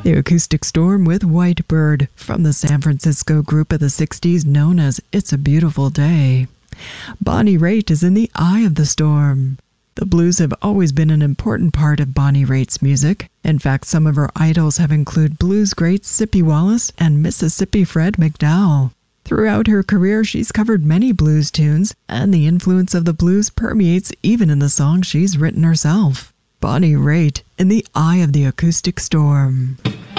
The Acoustic Storm with White Bird from the San Francisco group of the 60s known as It's a Beautiful Day. Bonnie Raitt is in the eye of the storm. The blues have always been an important part of Bonnie Raitt's music. In fact, some of her idols have included blues greats Sippie Wallace and Mississippi Fred McDowell. Throughout her career, she's covered many blues tunes, and the influence of the blues permeates even in the songs she's written herself. Bonnie Raitt in the eye of the acoustic storm.